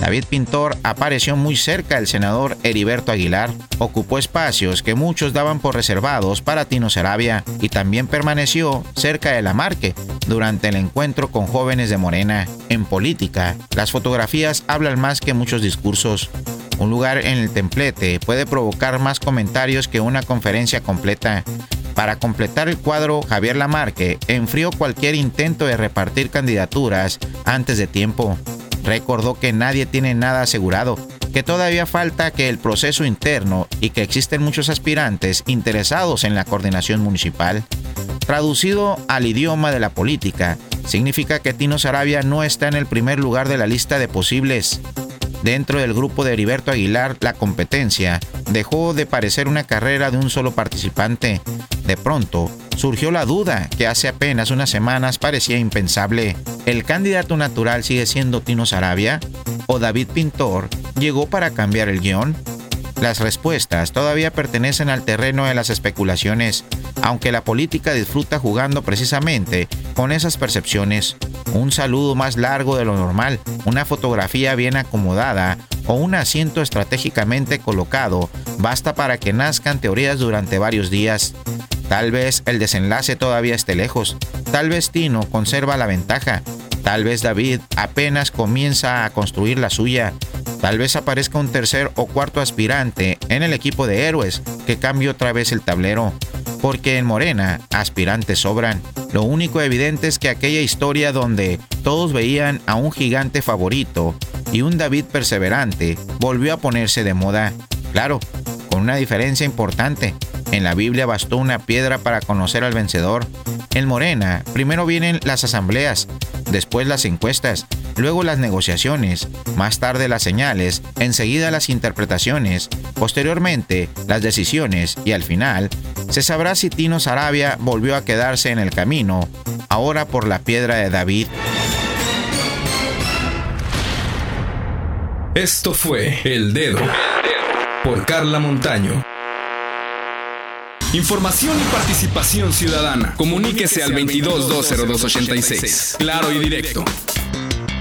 David Pintor apareció muy cerca del senador Heriberto Aguilar, ocupó espacios que muchos daban por reservados para Tino Saravia y también permaneció cerca de Lamarque durante el encuentro con jóvenes de Morena. En política, las fotografías hablan más que muchos discursos. Un lugar en el templete puede provocar más comentarios que una conferencia completa. Para completar el cuadro, Javier Lamarque enfrió cualquier intento de repartir candidaturas antes de tiempo. Recordó que nadie tiene nada asegurado, que todavía falta que el proceso interno y que existen muchos aspirantes interesados en la coordinación municipal. Traducido al idioma de la política, significa que Tino Saravia no está en el primer lugar de la lista de posibles. Dentro del grupo de Heriberto Aguilar, la competencia dejó de parecer una carrera de un solo participante. De pronto, surgió la duda que hace apenas unas semanas parecía impensable. ¿El candidato natural sigue siendo Tino Saravia? ¿O David Pintor llegó para cambiar el guión? Las respuestas todavía pertenecen al terreno de las especulaciones, aunque la política disfruta jugando precisamente con esas percepciones. Un saludo más largo de lo normal, una fotografía bien acomodada o un asiento estratégicamente colocado basta para que nazcan teorías durante varios días. Tal vez el desenlace todavía esté lejos, tal vez Tino conserva la ventaja, tal vez David apenas comienza a construir la suya, tal vez aparezca un tercer o cuarto aspirante en el equipo de héroes que cambie otra vez el tablero, porque en Morena aspirantes sobran. Lo único evidente es que aquella historia donde todos veían a un gigante favorito y un David perseverante volvió a ponerse de moda. Claro, con una diferencia importante. En la Biblia bastó una piedra para conocer al vencedor. En Morena, primero vienen las asambleas, después las encuestas, luego las negociaciones, más tarde las señales, enseguida las interpretaciones, posteriormente las decisiones y al final se sabrá si Tino Saravia volvió a quedarse en el camino, ahora por la piedra de David. Esto fue El Dedo por Carla Montaño. Información y participación ciudadana. Comuníquese al 22 202 86. Claro y directo.